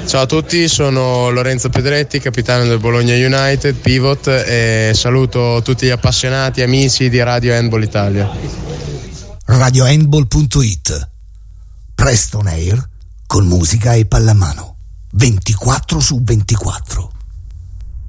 Ciao a tutti, sono Lorenzo Pedretti, capitano del Bologna United, pivot, e saluto tutti gli appassionati, amici di Radio Handball Italia. RadioHandball.it, Preston Air con musica e pallamano 24/24.